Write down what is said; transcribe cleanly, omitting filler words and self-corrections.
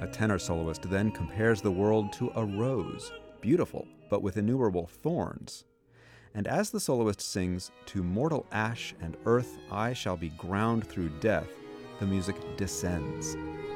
A tenor soloist then compares the world to a rose, beautiful, but with innumerable thorns. And as the soloist sings, "To mortal ash and earth I shall be ground through death," the music descends.